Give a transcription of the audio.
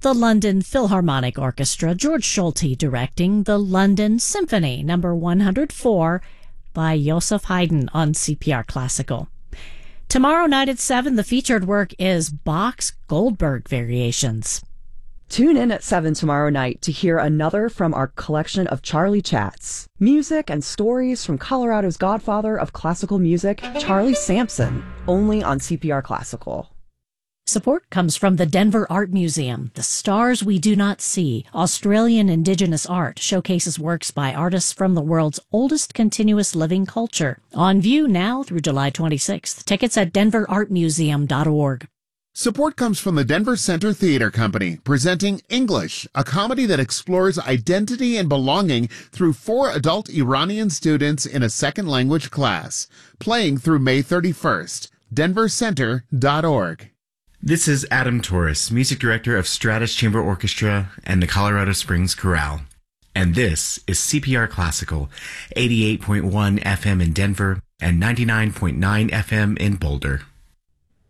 The London Philharmonic Orchestra, George Schulte directing the London Symphony No. 104 by Joseph Haydn on CPR Classical. Tomorrow night at 7, the featured work is Bach's Goldberg Variations. Tune in at 7 tomorrow night to hear another from our collection of Charlie Chats. Music and stories from Colorado's godfather of classical music, Charlie Sampson, only on CPR Classical. Support comes from the Denver Art Museum. The Stars We Do Not See, Australian Indigenous Art, showcases works by artists from the world's oldest continuous living culture. On view now through July 26th. Tickets at denverartmuseum.org. Support comes from the Denver Center Theater Company, presenting English, a comedy that explores identity and belonging through 4 adult Iranian students in a second language class. Playing through May 31st. denvercenter.org. This is Adam Torres, music director of Stratus Chamber Orchestra and the Colorado Springs Chorale. And this is CPR Classical, 88.1 FM in Denver and 99.9 FM in Boulder.